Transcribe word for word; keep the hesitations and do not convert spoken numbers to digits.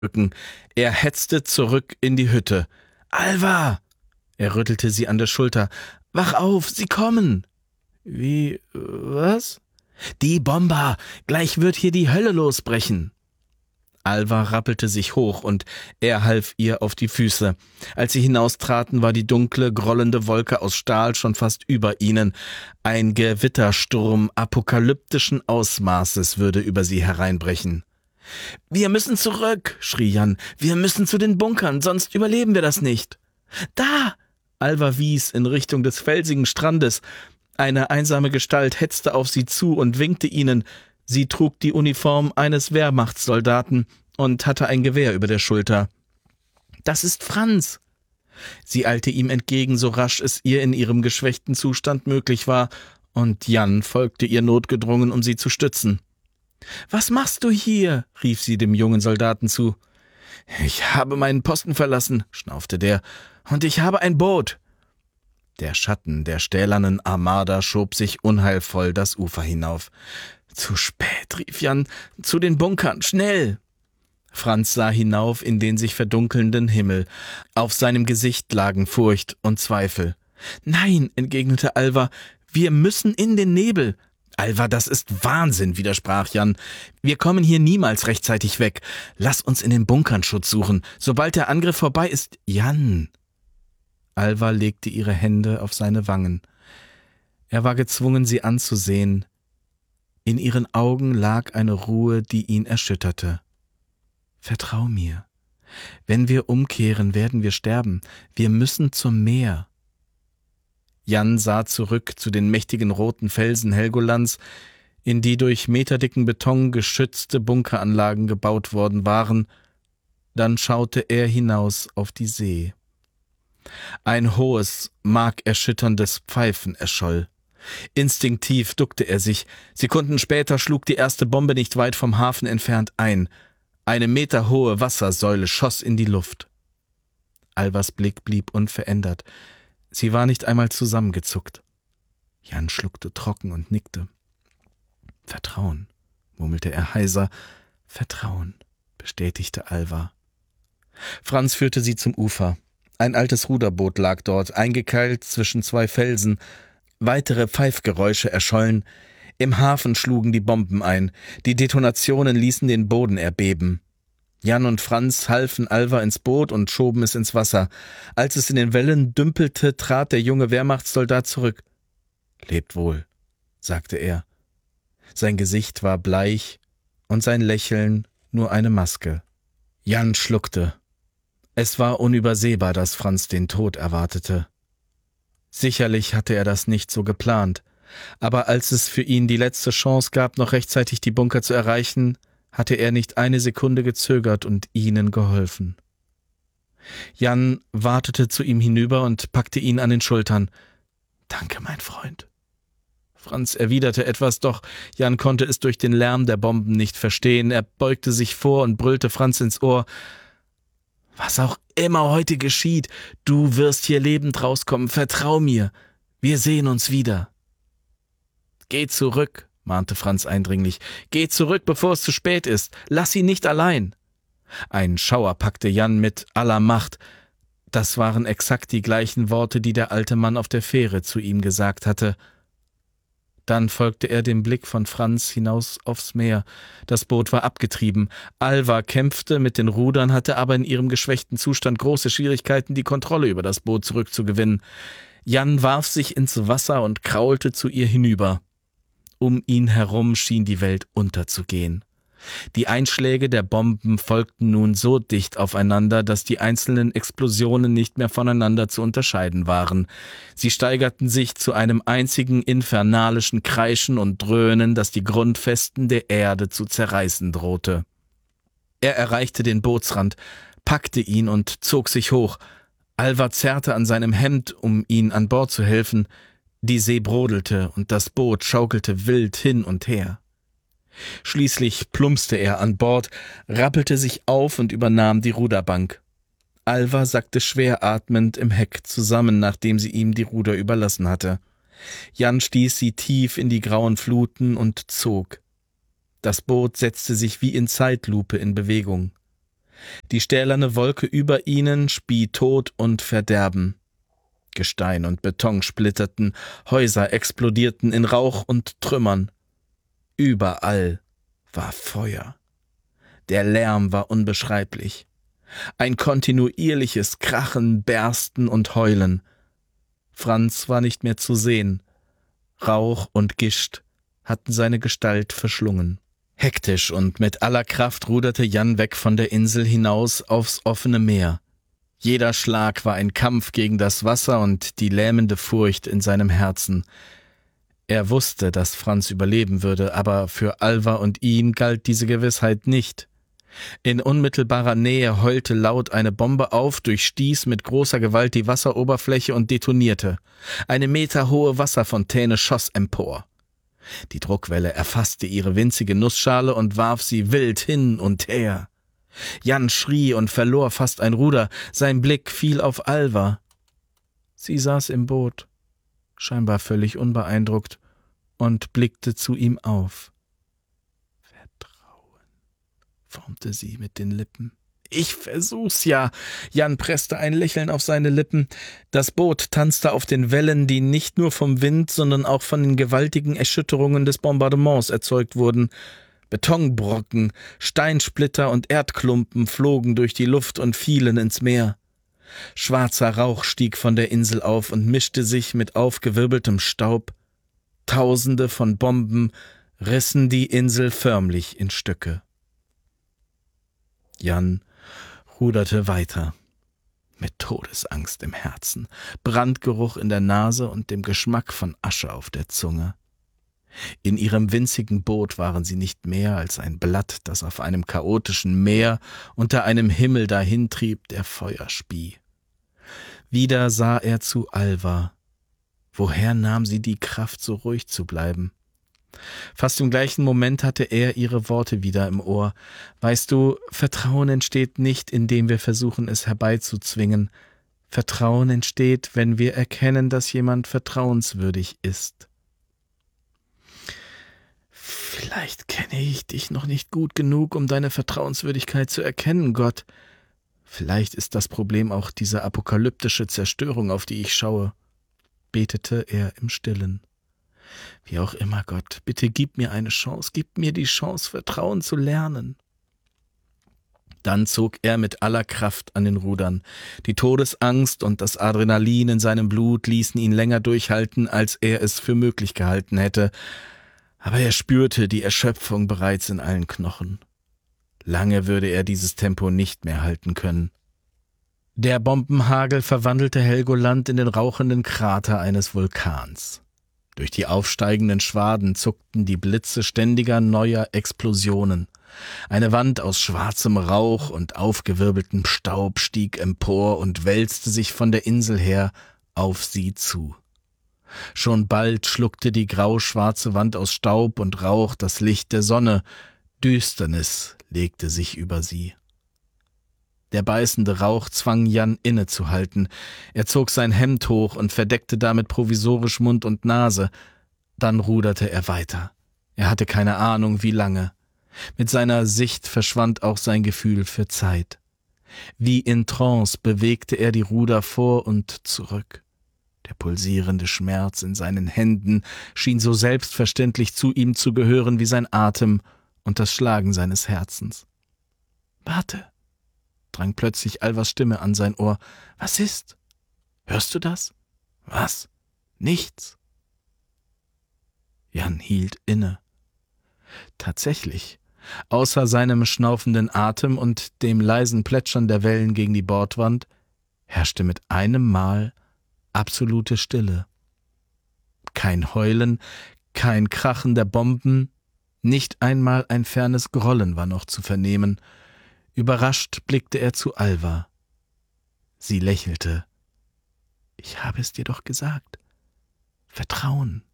Rücken. Er hetzte zurück in die Hütte. »Alva!« Er rüttelte sie an der Schulter. »Wach auf, sie kommen!« »Wie, was?« »Die Bomber! Gleich wird hier die Hölle losbrechen!« Alva rappelte sich hoch, und er half ihr auf die Füße. Als sie hinaustraten, war die dunkle, grollende Wolke aus Stahl schon fast über ihnen. Ein Gewittersturm apokalyptischen Ausmaßes würde über sie hereinbrechen. »Wir müssen zurück«, schrie Jan. »Wir müssen zu den Bunkern, sonst überleben wir das nicht.« »Da!« Alva wies in Richtung des felsigen Strandes. Eine einsame Gestalt hetzte auf sie zu und winkte ihnen. Sie trug die Uniform eines Wehrmachtssoldaten und hatte ein Gewehr über der Schulter. »Das ist Franz!« Sie eilte ihm entgegen, so rasch es ihr in ihrem geschwächten Zustand möglich war, und Jan folgte ihr notgedrungen, um sie zu stützen. »Was machst du hier?« rief sie dem jungen Soldaten zu. »Ich habe meinen Posten verlassen«, schnaufte der, »und ich habe ein Boot.« Der Schatten der stählernen Armada schob sich unheilvoll das Ufer hinauf. »Zu spät«, rief Jan, »zu den Bunkern, schnell!« Franz sah hinauf in den sich verdunkelnden Himmel. Auf seinem Gesicht lagen Furcht und Zweifel. »Nein«, entgegnete Alva, »wir müssen in den Nebel.« »Alva, das ist Wahnsinn«, widersprach Jan. »Wir kommen hier niemals rechtzeitig weg. Lass uns in den Bunkern Schutz suchen. Sobald der Angriff vorbei ist...« »Jan!« Alva legte ihre Hände auf seine Wangen. Er war gezwungen, sie anzusehen. In ihren Augen lag eine Ruhe, die ihn erschütterte. »Vertrau mir. Wenn wir umkehren, werden wir sterben. Wir müssen zum Meer.« Jan sah zurück zu den mächtigen roten Felsen Helgolands, in die durch meterdicken Beton geschützte Bunkeranlagen gebaut worden waren. Dann schaute er hinaus auf die See. Ein hohes, markerschütterndes Pfeifen erscholl. Instinktiv duckte er sich. Sekunden später schlug die erste Bombe nicht weit vom Hafen entfernt ein. Eine meterhohe Wassersäule schoss in die Luft. Alvas Blick blieb unverändert. Sie war nicht einmal zusammengezuckt. Jan schluckte trocken und nickte. »Vertrauen«, murmelte er heiser. »Vertrauen«, bestätigte Alva. Franz führte sie zum Ufer. Ein altes Ruderboot lag dort, eingekeilt zwischen zwei Felsen. Weitere Pfeifgeräusche erschollen. Im Hafen schlugen die Bomben ein. Die Detonationen ließen den Boden erbeben. Jan und Franz halfen Alva ins Boot und schoben es ins Wasser. Als es in den Wellen dümpelte, trat der junge Wehrmachtssoldat zurück. »Lebt wohl«, sagte er. Sein Gesicht war bleich und sein Lächeln nur eine Maske. Jan schluckte. Es war unübersehbar, dass Franz den Tod erwartete. Sicherlich hatte er das nicht so geplant, aber als es für ihn die letzte Chance gab, noch rechtzeitig die Bunker zu erreichen, hatte er nicht eine Sekunde gezögert und ihnen geholfen. Jan watete zu ihm hinüber und packte ihn an den Schultern. »Danke, mein Freund.« Franz erwiderte etwas, doch Jan konnte es durch den Lärm der Bomben nicht verstehen. Er beugte sich vor und brüllte Franz ins Ohr. »Was auch immer heute geschieht, du wirst hier lebend rauskommen, vertrau mir. Wir sehen uns wieder.« »Geh zurück«, mahnte Franz eindringlich. »Geh zurück, bevor es zu spät ist. Lass ihn nicht allein.« Ein Schauer packte Jan mit aller Macht. Das waren exakt die gleichen Worte, die der alte Mann auf der Fähre zu ihm gesagt hatte. Dann folgte er dem Blick von Franz hinaus aufs Meer. Das Boot war abgetrieben. Alva kämpfte mit den Rudern, hatte aber in ihrem geschwächten Zustand große Schwierigkeiten, die Kontrolle über das Boot zurückzugewinnen. Jan warf sich ins Wasser und kraulte zu ihr hinüber. Um ihn herum schien die Welt unterzugehen. Die Einschläge der Bomben folgten nun so dicht aufeinander, dass die einzelnen Explosionen nicht mehr voneinander zu unterscheiden waren. Sie steigerten sich zu einem einzigen infernalischen Kreischen und Dröhnen, das die Grundfesten der Erde zu zerreißen drohte. Er erreichte den Bootsrand, packte ihn und zog sich hoch. Alva zerrte an seinem Hemd, um ihn an Bord zu helfen. Die See brodelte und das Boot schaukelte wild hin und her. Schließlich plumpste er an Bord, rappelte sich auf und übernahm die Ruderbank. Alva sackte schwer atmend im Heck zusammen, nachdem sie ihm die Ruder überlassen hatte. Jan stieß sie tief in die grauen Fluten und zog. Das Boot setzte sich wie in Zeitlupe in Bewegung. Die stählerne Wolke über ihnen spie Tod und Verderben. Gestein und Beton splitterten, Häuser explodierten in Rauch und Trümmern. Überall war Feuer. Der Lärm war unbeschreiblich. Ein kontinuierliches Krachen, Bersten und Heulen. Franz war nicht mehr zu sehen. Rauch und Gischt hatten seine Gestalt verschlungen. Hektisch und mit aller Kraft ruderte Jan weg von der Insel hinaus aufs offene Meer. Jeder Schlag war ein Kampf gegen das Wasser und die lähmende Furcht in seinem Herzen. Er wusste, dass Franz überleben würde, aber für Alva und ihn galt diese Gewissheit nicht. In unmittelbarer Nähe heulte laut eine Bombe auf, durchstieß mit großer Gewalt die Wasseroberfläche und detonierte. Eine meterhohe Wasserfontäne schoss empor. Die Druckwelle erfasste ihre winzige Nussschale und warf sie wild hin und her. Jan schrie und verlor fast ein Ruder, sein Blick fiel auf Alva. Sie saß im Boot, scheinbar völlig unbeeindruckt, und blickte zu ihm auf. »Vertrauen«, formte sie mit den Lippen. »Ich versuch's ja«, Jan presste ein Lächeln auf seine Lippen. Das Boot tanzte auf den Wellen, die nicht nur vom Wind, sondern auch von den gewaltigen Erschütterungen des Bombardements erzeugt wurden. Betonbrocken, Steinsplitter und Erdklumpen flogen durch die Luft und fielen ins Meer. Schwarzer Rauch stieg von der Insel auf und mischte sich mit aufgewirbeltem Staub. Tausende von Bomben rissen die Insel förmlich in Stücke. Jan ruderte weiter, mit Todesangst im Herzen, Brandgeruch in der Nase und dem Geschmack von Asche auf der Zunge. In ihrem winzigen Boot waren sie nicht mehr als ein Blatt, das auf einem chaotischen Meer unter einem Himmel dahintrieb, der Feuer spie. Wieder sah er zu Alva. Woher nahm sie die Kraft, so ruhig zu bleiben? Fast im gleichen Moment hatte er ihre Worte wieder im Ohr. »Weißt du, Vertrauen entsteht nicht, indem wir versuchen, es herbeizuzwingen. Vertrauen entsteht, wenn wir erkennen, dass jemand vertrauenswürdig ist.« »Vielleicht kenne ich dich noch nicht gut genug, um deine Vertrauenswürdigkeit zu erkennen, Gott. Vielleicht ist das Problem auch diese apokalyptische Zerstörung, auf die ich schaue«, betete er im Stillen. »Wie auch immer, Gott, bitte gib mir eine Chance, gib mir die Chance, Vertrauen zu lernen.« Dann zog er mit aller Kraft an den Rudern. Die Todesangst und das Adrenalin in seinem Blut ließen ihn länger durchhalten, als er es für möglich gehalten hätte. Aber er spürte die Erschöpfung bereits in allen Knochen. Lange würde er dieses Tempo nicht mehr halten können. Der Bombenhagel verwandelte Helgoland in den rauchenden Krater eines Vulkans. Durch die aufsteigenden Schwaden zuckten die Blitze ständiger neuer Explosionen. Eine Wand aus schwarzem Rauch und aufgewirbeltem Staub stieg empor und wälzte sich von der Insel her auf sie zu. Schon bald schluckte die grau-schwarze Wand aus Staub und Rauch das Licht der Sonne. Düsternis legte sich über sie. Der beißende Rauch zwang Jan innezuhalten. Er zog sein Hemd hoch und verdeckte damit provisorisch Mund und Nase. Dann ruderte er weiter. Er hatte keine Ahnung, wie lange. Mit seiner Sicht verschwand auch sein Gefühl für Zeit. Wie in Trance bewegte er die Ruder vor und zurück. Der pulsierende Schmerz in seinen Händen schien so selbstverständlich zu ihm zu gehören wie sein Atem und das Schlagen seines Herzens. »Warte«, drang plötzlich Alvas Stimme an sein Ohr. »Was ist? Hörst du das?« »Was? Nichts.« Jan hielt inne. Tatsächlich, außer seinem schnaufenden Atem und dem leisen Plätschern der Wellen gegen die Bordwand, herrschte mit einem Mal absolute Stille. Kein Heulen, kein Krachen der Bomben, nicht einmal ein fernes Grollen war noch zu vernehmen. Überrascht blickte er zu Alva. Sie lächelte. »Ich habe es dir doch gesagt. Vertrauen.«